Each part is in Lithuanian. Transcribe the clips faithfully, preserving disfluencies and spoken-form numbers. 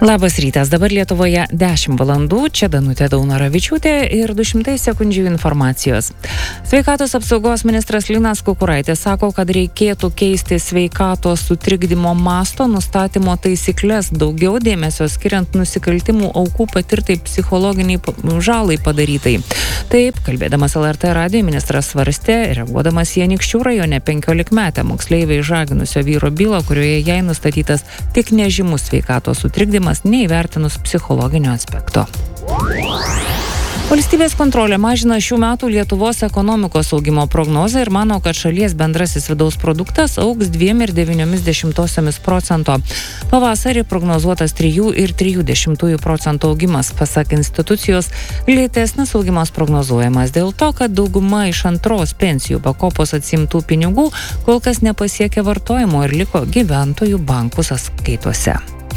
Labas rytas, dabar Lietuvoje dešimt valandų, čia Danutė Daunoravičiūtė ir du šimtai sekundžių informacijos. Sveikatos apsaugos ministras Linas Kukuraitis sako, kad reikėtų keisti sveikatos sutrikdymo masto nustatymo taisyklės, daugiau dėmesio skiriant nusikaltimų aukų patirtai psichologiniai žalai padarytai. Taip, kalbėdamas L R T radijo, ministras svarstė, reaguodamas į Anykščių rajone penkiolikmetę moksleivę išžaginusio vyro bylą, kurioje jai nustatytas tik nežymus sveikatos sutrikdymas, neįvertinus psichologinio aspekto. Valstybės kontrolė mažina šių metų Lietuvos ekonomikos augimo prognozę ir mano, kad šalies bendrasis vidaus produktas augs dviem ir devyniomis dešimtosiomis procento. Pavasarį prognozuotas trijų ir trijų dešimtųjų procento augimas. Pasak institucijos, lėtesnis augimas prognozuojamas dėl to, kad dauguma iš antros pensijų pakopos atsiimtų pinigų kol kas nepasiekė vartojimo ir liko gyventojų bankų sąskaitose.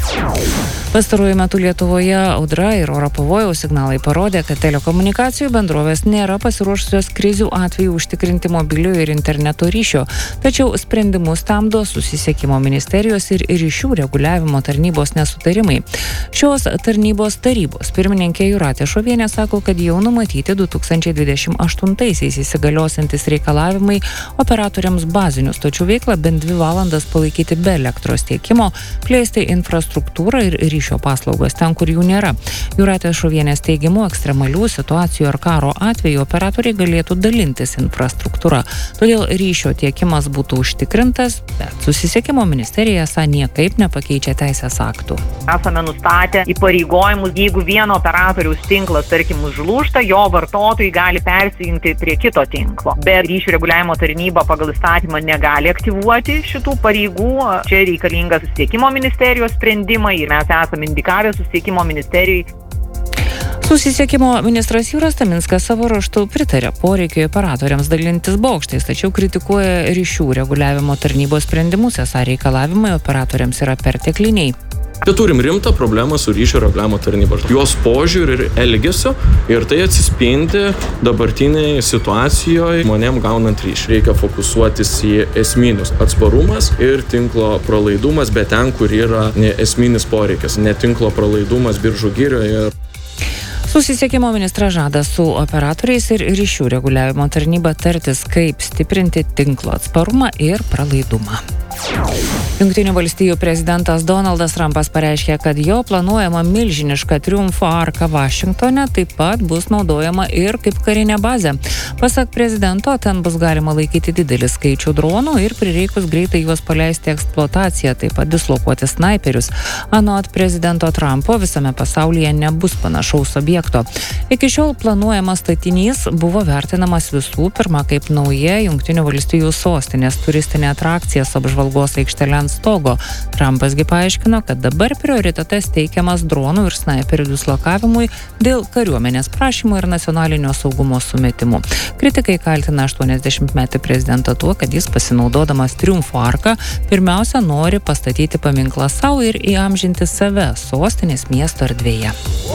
Pastaruoju metu Lietuvoje audra ir oro pavojaus signalai parodė, kad telekomunikacijų bendrovės nėra pasiruošusios krizių atveju užtikrinti mobiliojo ir interneto ryšio, tačiau sprendimus stabdo susisiekimo ministerijos ir ryšių reguliavimo tarnybos nesutarimai. Šios tarnybos tarybos pirmininkė Jūratė Šovienė sako, kad jau numatyti du tūkstančiai dvidešimt aštuntaisiais įsigaliosiantys reikalavimai operatoriams bazinių stočių veiklą bent dvi valandas palaikyti be elektros tiekimo, plėsti infrastruktūrą ir ryšio paslaugas ten, kur jų nėra. Jūratės Šovienės teigimu, ekstremalių situacijų ar karo atveju operatoriai galėtų dalintis infrastruktūra. Todėl ryšio tiekimas būtų užtikrintas, bet susisiekimo ministerija esą niekaip nepakeičia teisės aktų. Esame nustatę įpareigojimus, jeigu vieno operatoriaus tinklas, tarkim, užlūžta, jo vartotojai gali persijungti prie kito tinklo. Bet ryšių reguliavimo tarnyba pagal įstatymą negali aktyvuoti šitų pareigų. Čia reikalinga susisiekimo ministerijos sprendimai ir mes esame indikavę susisiekimo ministerijai. Susisiekimo ministras Jūras Taminskas savo ruožtu pritarė poreikiui operatoriams dalintis bokštais, tačiau kritikuoja ryšių reguliavimo tarnybos sprendimus, esą reikalavimai operatoriams yra pertekliniai. Tai turim rimtą problemą su ryšio reguliavimo tarnyba. Jos požiūrį ir elgesio ir tai atsispindi dabartinėje situacijoje žmonėm gaunant ryšį. Reikia fokusuotis į esminius atsparumas ir tinklo pralaidumas, bet ten, kur yra esminis poreikis, ne tinklo pralaidumas biržų girioje. Susisiekimo ministras žada su operatoriais ir ryšių reguliavimo tarnyba tartis, kaip stiprinti tinklo atsparumą ir pralaidumą. Jungtinių valstijų prezidentas Donaldas Trumpas pareiškė, kad jo planuojama milžiniška triumfo arka Vašingtone taip pat bus naudojama ir kaip karinė bazė. Pasak prezidento, ten bus galima laikyti didelį skaičių dronų ir prireikus greitai juos paleisti eksploataciją, taip pat dislokuoti snaiperius. Anot prezidento Trumpo visame pasaulyje nebus panašaus objekto. Iki šiol planuojamas statinys buvo vertinamas visų pirma kaip nauja Jungtinių valstijų sostinės turistinė atrakcija su apžvalgos aikštelė ant stogo. Trumpas gi paaiškino, kad dabar prioritetas teikiamas dronų ir snaiperių dislokavimui dėl kariuomenės prašymų ir nacionalinio saugumo sumetimų. Kritikai kaltina aštuoniasdešimtmetį prezidentą tuo, kad jis pasinaudodamas triumfo arką pirmiausia nori pastatyti paminklą savo ir įamžinti save sostinės miesto erdvėje.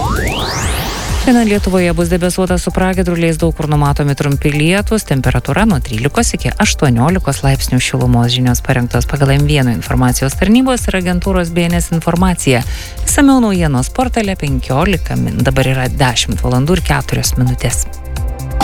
Šiandien Lietuvoje bus debesuota su pragiedruliais, daug kur numatomi trumpi lietūs, temperatūra nuo trylikos iki aštuoniolikos laipsnių šilumos. Žinios parengtos pagal M vienas informacijos tarnybos ir agentūros B N S informacija. Išsamiau naujienos portale penkiolika min. Dabar yra dešimt valandų ir keturios minutės.